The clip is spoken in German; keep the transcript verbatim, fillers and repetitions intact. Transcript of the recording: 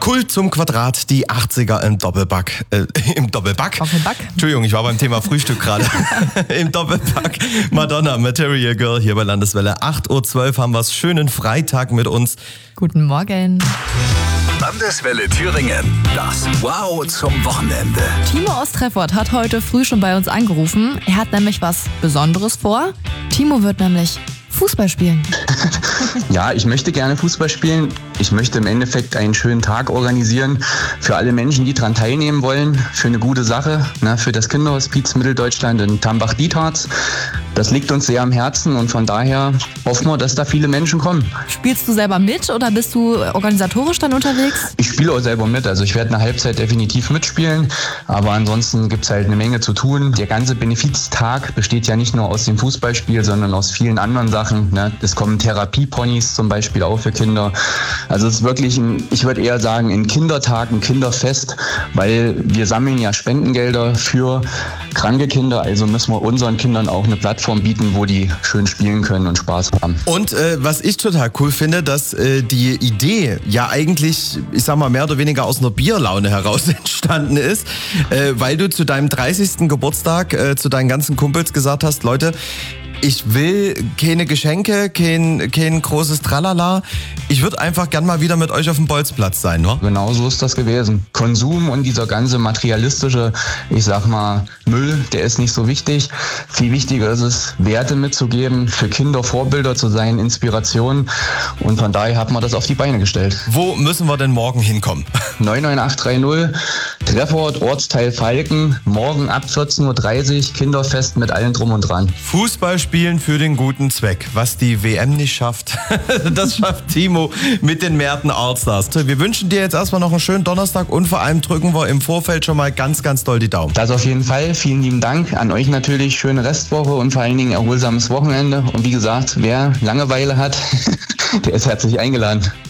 Kult zum Quadrat, die achtziger im Doppelback. Äh, im Doppelback? Doppelback? Entschuldigung, ich war beim Thema Frühstück gerade. Im Doppelback. Madonna, Material Girl hier bei Landeswelle. acht Uhr zwölf haben wir es. Schönen Freitag mit uns. Guten Morgen. Landeswelle Thüringen. Das Wow zum Wochenende. Timo aus Treffort hat heute früh schon bei uns angerufen. Er hat nämlich was Besonderes vor. Timo wird nämlich Fußball spielen. Ja, ich möchte gerne Fußball spielen. Ich möchte im Endeffekt einen schönen Tag organisieren für alle Menschen, die daran teilnehmen wollen. Für eine gute Sache, ne, für das Kinderhospiz Mitteldeutschland in Tambach-Dietharz. Das liegt uns sehr am Herzen und von daher hoffen wir, dass da viele Menschen kommen. Spielst du selber mit oder bist du organisatorisch dann unterwegs? Ich spiele auch selber mit, also ich werde eine Halbzeit definitiv mitspielen, aber ansonsten gibt es halt eine Menge zu tun. Der ganze Benefiztag besteht ja nicht nur aus dem Fußballspiel, sondern aus vielen anderen Sachen. Ne? Es kommen Therapieponys zum Beispiel auch für Kinder. Also es ist wirklich, ein, ich würde eher sagen, ein Kindertag, ein Kinderfest, weil wir sammeln ja Spendengelder für kranke Kinder, also müssen wir unseren Kindern auch eine Plattform bieten, wo die schön spielen können und Spaß haben. Und äh, was ich total cool finde, dass äh, die Idee ja eigentlich, ich sag mal, mehr oder weniger aus einer Bierlaune heraus entstanden ist, äh, weil du zu deinem dreißigsten Geburtstag äh, zu deinen ganzen Kumpels gesagt hast, Leute, ich will keine Geschenke, kein, kein großes Tralala. Ich würde einfach gern mal wieder mit euch auf dem Bolzplatz sein, ne? Genau so ist das gewesen. Konsum und dieser ganze materialistische, ich sag mal, Müll, der ist nicht so wichtig. Viel wichtiger ist es, Werte mitzugeben, für Kinder Vorbilder zu sein, Inspiration. Und von daher hat man das auf die Beine gestellt. Wo müssen wir denn morgen hinkommen? neun neun acht drei null, Treffort, Ortsteil Falken, morgen ab vierzehn Uhr dreißig, Kinderfest mit allem drum und dran. Fußball spielen für den guten Zweck. Was die W M nicht schafft, das schafft Timo mit den Merten Allstars. Wir wünschen dir jetzt erstmal noch einen schönen Donnerstag und vor allem drücken wir im Vorfeld schon mal ganz, ganz doll die Daumen. Das auf jeden Fall. Vielen lieben Dank. An euch natürlich schöne Restwoche und vor allen Dingen erholsames Wochenende. Und wie gesagt, wer Langeweile hat, der ist herzlich eingeladen.